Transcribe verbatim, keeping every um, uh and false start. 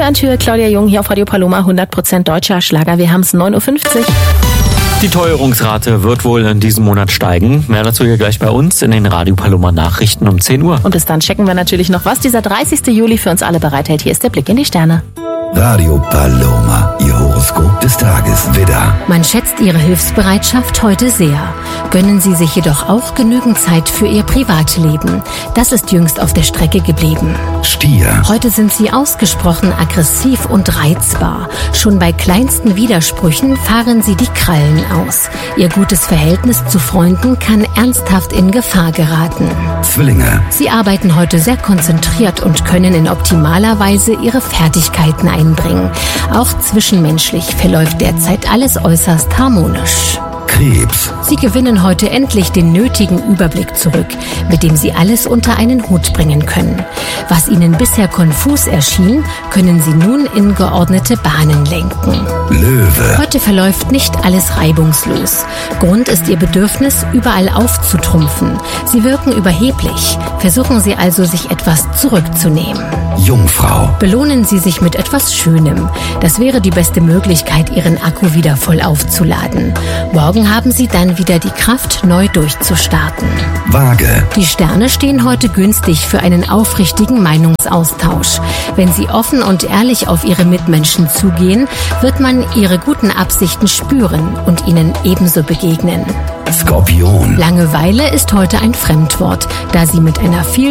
Tür an Tür, Claudia Jung hier auf Radio Paloma, hundert Prozent deutscher Schlager. Wir haben es neun Uhr fünfzig. Die Teuerungsrate wird wohl in diesem Monat steigen. Mehr dazu hier gleich bei uns in den Radio Paloma Nachrichten um zehn Uhr. Und bis dann checken wir natürlich noch, was dieser dreißigste Juli für uns alle bereithält. Hier ist der Blick in die Sterne. Radio Paloma, Ihr Horoskop des Tages. Widder. Man schätzt Ihre Hilfsbereitschaft heute sehr. Gönnen Sie sich jedoch auch genügend Zeit für Ihr Privatleben. Das ist jüngst auf der Strecke geblieben. Stier. Heute sind Sie ausgesprochen aggressiv und reizbar. Schon bei kleinsten Widersprüchen fahren Sie die Krallen aus. Ihr gutes Verhältnis zu Freunden kann ernsthaft in Gefahr geraten. Zwillinge. Sie arbeiten heute sehr konzentriert und können in optimaler Weise Ihre Fertigkeiten einbringen. Auch zwischenmenschlich verläuft derzeit alles äußerst harmonisch. Krebs. Sie gewinnen heute endlich den nötigen Überblick zurück, mit dem Sie alles unter einen Hut bringen können. Was Ihnen bisher konfus erschien, können Sie nun in geordnete Bahnen lenken. Löwe. Heute verläuft nicht alles reibungslos. Grund ist Ihr Bedürfnis, überall aufzutrumpfen. Sie wirken überheblich. Versuchen Sie also, sich etwas zurückzunehmen. Jungfrau. Belohnen Sie sich mit etwas Schönem. Das wäre die beste Möglichkeit, Ihren Akku wieder voll aufzuladen. Morgen haben Sie dann wieder die Kraft, neu durchzustarten. Waage. Die Sterne stehen heute günstig für einen aufrichtigen Meinungsaustausch. Wenn Sie offen und ehrlich auf Ihre Mitmenschen zugehen, wird man Ihre guten Absichten spüren und ihnen ebenso begegnen. Skorpion. Langeweile ist heute ein Fremdwort, da Sie mit einer viel